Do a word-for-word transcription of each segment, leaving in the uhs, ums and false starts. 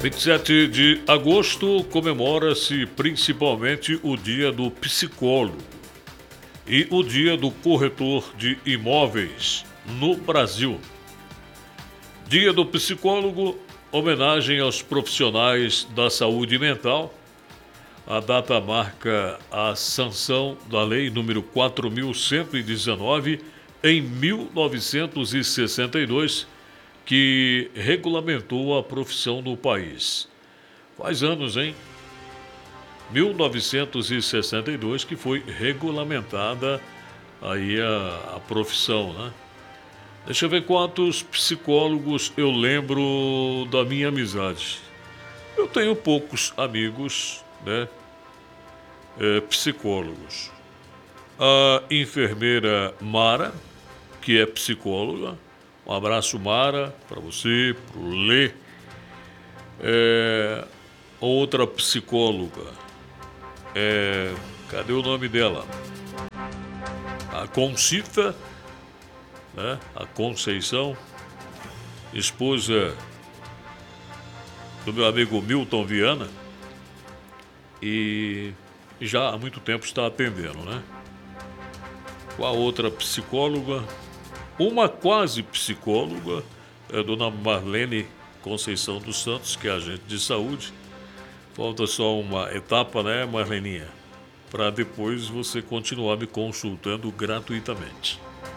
vinte e sete de agosto comemora-se principalmente o Dia do Psicólogo e o Dia do Corretor de Imóveis no Brasil. Dia do Psicólogo, homenagem aos profissionais da saúde mental. A data marca a sanção da Lei número quatro mil cento e dezenove em mil novecentos e sessenta e dois, que regulamentou a profissão no país. Faz anos, hein? mil novecentos e sessenta e dois que foi regulamentada aí a, a profissão, né? Deixa eu ver quantos psicólogos eu lembro da minha amizade. Eu tenho poucos amigos, né? É, psicólogos. A enfermeira Mara, que é psicóloga. Um abraço, Mara, para você, para o Lê. É, outra psicóloga. É, cadê o nome dela? A Concita, né? A Conceição, esposa do meu amigo Milton Viana. E já há muito tempo está atendendo, né? Com a outra psicóloga, uma quase psicóloga, é a dona Marlene Conceição dos Santos, que é agente de saúde. Falta só uma etapa, né, Marleninha? Para depois você continuar me consultando gratuitamente.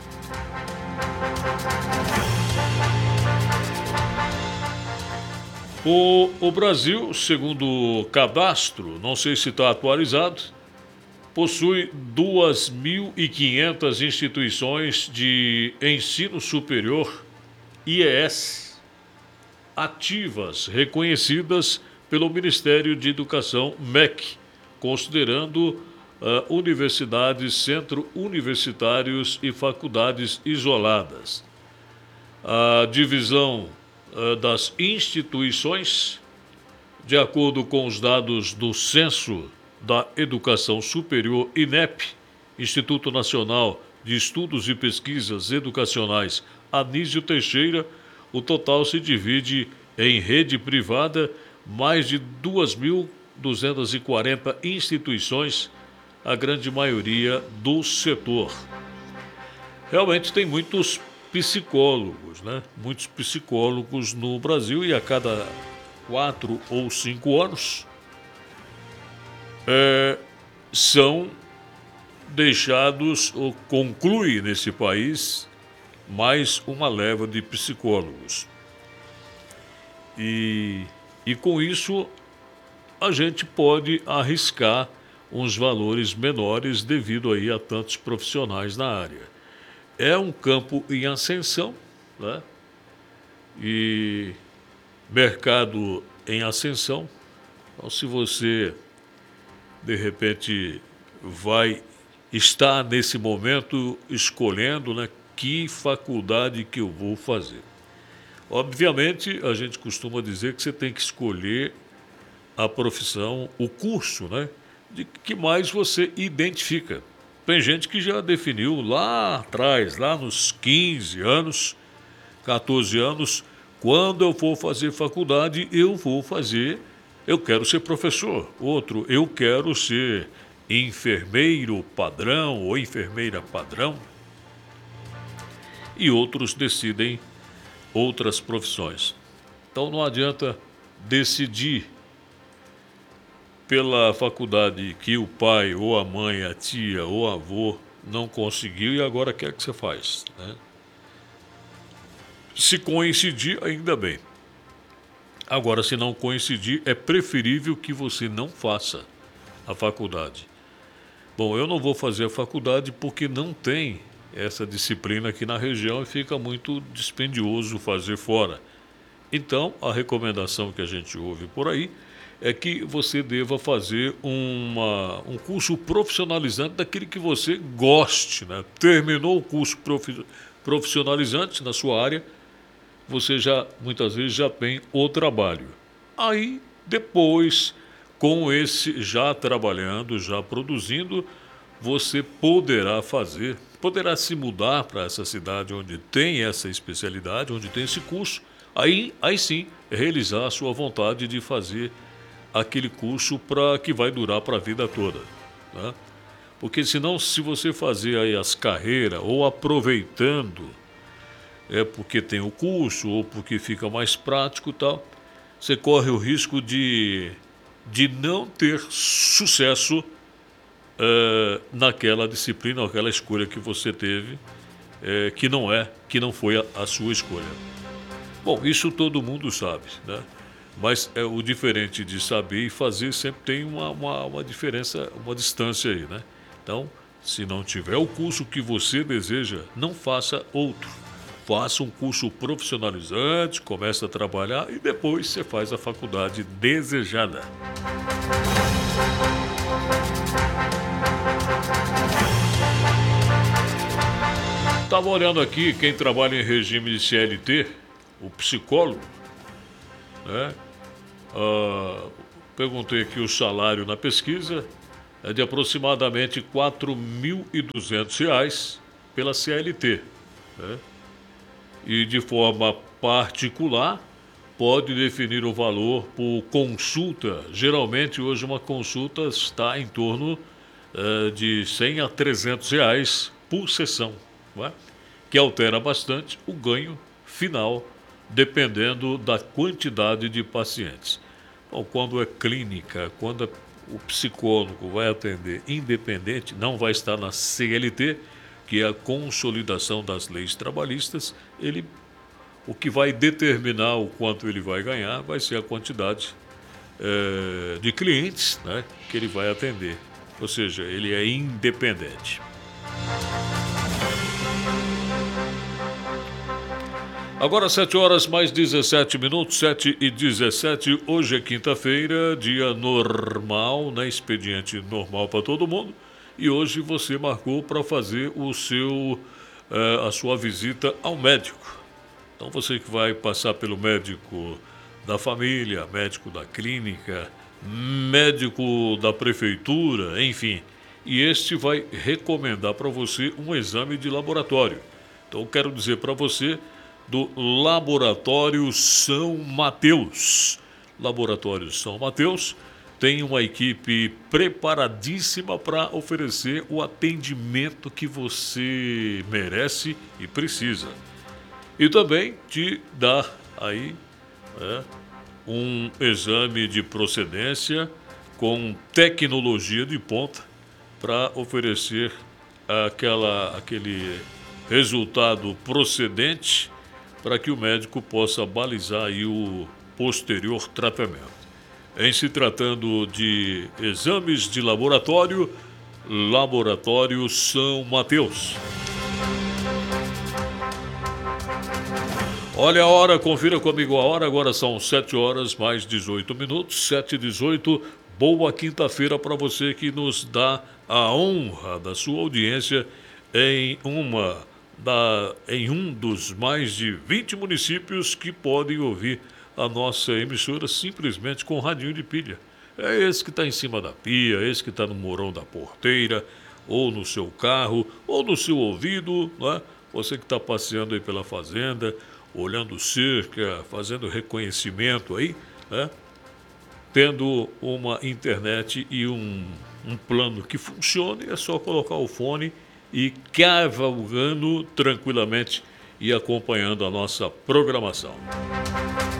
O, o Brasil, segundo o cadastro, não sei se está atualizado, possui duas mil e quinhentas instituições de ensino superior, I E S, ativas, reconhecidas pelo Ministério de Educação, M E C, considerando uh, universidades, centro-universitários e faculdades isoladas. A divisão uh, das instituições, de acordo com os dados do Censo da Educação Superior, INEP, Instituto Nacional de Estudos e Pesquisas Educacionais Anísio Teixeira, o total se divide em rede privada, mais de duas mil duzentas e quarenta instituições, a grande maioria do setor. Realmente tem muitos psicólogos, né? Muitos psicólogos no Brasil, e a cada quatro ou cinco anos É, são deixados, ou conclui nesse país, mais uma leva de psicólogos. E, e com isso, a gente pode arriscar uns valores menores devido aí a tantos profissionais na área. É um campo em ascensão, né? E mercado em ascensão. Então, se você de repente vai estar nesse momento escolhendo, né, que faculdade que eu vou fazer. Obviamente, a gente costuma dizer que você tem que escolher a profissão, o curso, né, de que mais você identifica. Tem gente que já definiu lá atrás, lá nos quinze anos, quatorze anos, quando eu for fazer faculdade, eu vou fazer Eu quero ser professor. Outro, eu quero ser enfermeiro padrão ou enfermeira padrão. E outros decidem outras profissões. Então não adianta decidir pela faculdade que o pai ou a mãe, a tia ou avô não conseguiu e agora quer que você faz, né? Se coincidir, ainda bem. Agora, se não coincidir, é preferível que você não faça a faculdade. Bom, eu não vou fazer a faculdade porque não tem essa disciplina aqui na região e fica muito dispendioso fazer fora. Então, a recomendação que a gente ouve por aí é que você deva fazer uma, um curso profissionalizante daquele que você goste, né? Terminou o curso profi- profissionalizante na sua área, você já, muitas vezes, já tem o trabalho. Aí, depois, com esse já trabalhando, já produzindo, você poderá fazer, poderá se mudar para essa cidade onde tem essa especialidade, onde tem esse curso, Aí, aí sim, realizar a sua vontade de fazer aquele curso para que vai durar para a vida toda, né? Porque senão, se você fazer aí as carreiras ou aproveitando, é porque tem o curso ou porque fica mais prático e tal, você corre o risco de, de não ter sucesso é, naquela disciplina, ou aquela escolha que você teve, é, que não é, que não foi a, a sua escolha. Bom, isso todo mundo sabe, né? Mas é o diferente de saber e fazer sempre tem uma, uma, uma diferença, uma distância aí, né? Então, se não tiver o curso que você deseja, não faça outro. Faça um curso profissionalizante, comece a trabalhar e depois você faz a faculdade desejada. Estava olhando aqui quem trabalha em regime de C L T, o psicólogo, né? Ah, perguntei aqui o salário na pesquisa, é de aproximadamente quatro mil e duzentos reais pela C L T, né? E de forma particular pode definir o valor por consulta. Geralmente hoje uma consulta está em torno eh, de cem a trezentos reais por sessão, não é? Que altera bastante o ganho final, dependendo da quantidade de pacientes. Bom, quando é clínica, quando é o psicólogo vai atender independente, não vai estar na C L T, que é a consolidação das leis trabalhistas, ele, o que vai determinar o quanto ele vai ganhar vai ser a quantidade é, de clientes, né, que ele vai atender. Ou seja, ele é independente. Agora sete horas mais dezessete minutos, sete e dezessete. Hoje é quinta-feira, dia normal, né? Expediente normal para todo mundo. E hoje você marcou para fazer o seu, eh, a sua visita ao médico. Então você que vai passar pelo médico da família, médico da clínica, médico da prefeitura, enfim. E este vai recomendar para você um exame de laboratório. Então eu quero dizer para você do Laboratório São Mateus. Laboratório São Mateus tem uma equipe preparadíssima para oferecer o atendimento que você merece e precisa. E também te dá aí é, um exame de procedência com tecnologia de ponta para oferecer aquela, aquele resultado procedente para que o médico possa balizar aí o posterior tratamento. Em se tratando de exames de laboratório, Laboratório São Mateus. Olha a hora, confira comigo a hora, agora são sete horas mais dezoito minutos, sete e dezoito. Boa quinta-feira para você que nos dá a honra da sua audiência em uma da, em um dos mais de vinte municípios que podem ouvir a nossa emissora simplesmente com radinho de pilha. É esse que está em cima da pia, esse que está no morão da porteira, ou no seu carro, ou no seu ouvido, não é? Você que está passeando aí pela fazenda, olhando cerca, fazendo reconhecimento aí, né? Tendo uma internet e um, um plano que funcione, é só colocar o fone e cavalgando tranquilamente e acompanhando a nossa programação.